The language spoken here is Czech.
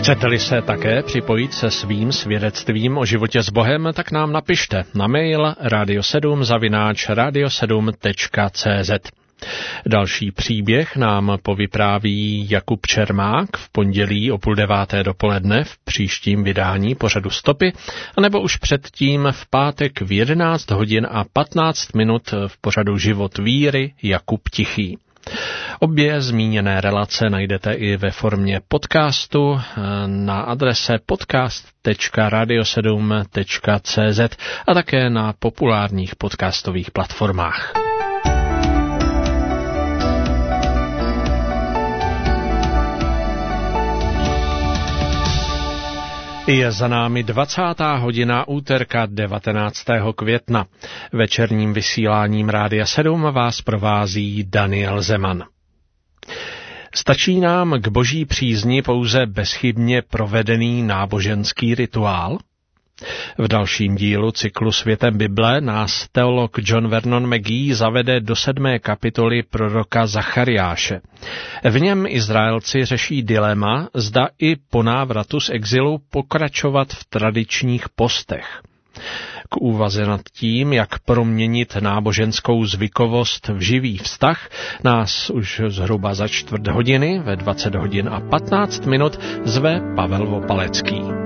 Chcete-li se také připojit se svým svědectvím o životě s Bohem, tak nám napište na mail radio7@radio7.cz. Další příběh nám povypráví Jakub Čermák v pondělí o 8:30 dopoledne v příštím vydání pořadu Stopy, anebo už předtím v pátek v 11 hodin a 15 minut v pořadu Život víry Jakub Tichý. Obě zmíněné relace najdete i ve formě podcastu na adrese podcast.radio7.cz a také na populárních podcastových platformách. Je za námi 20. hodina úterka 19. května. Večerním vysíláním Rádia 7 vás provází Daniel Zeman. Stačí nám k boží přízni pouze bezchybně provedený náboženský rituál? V dalším dílu cyklu Světem Bible nás teolog John Vernon McGee zavede do 7. kapitoly proroka Zachariáše. V něm Izraelci řeší dilema, zda i po návratu z exilu pokračovat v tradičních postech. K úvaze nad tím, jak proměnit náboženskou zvykovost v živý vztah, nás už zhruba za 4 hodiny ve 20 hodin a 15 minut zve Pavel Vopalecký.